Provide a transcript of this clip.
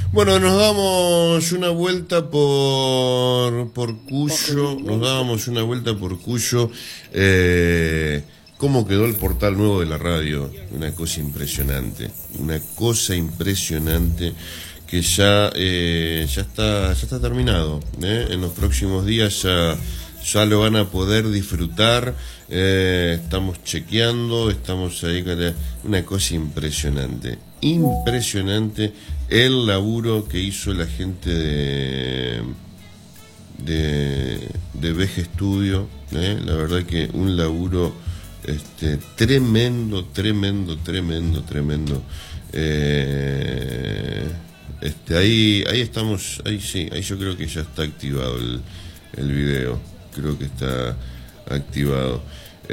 Bueno, nos damos una vuelta por Cuyo, nos dábamos una vuelta por Cuyo. ¿Cómo quedó el portal nuevo de la radio? Una cosa impresionante que ya está terminado. En los próximos días ya lo van a poder disfrutar. Estamos chequeando, estamos ahí con una cosa impresionante el laburo que hizo la gente de VG Studio. La verdad que un laburo tremendo. Ahí estamos, ahí sí, ahí yo creo que ya está activado el video, creo que está activado.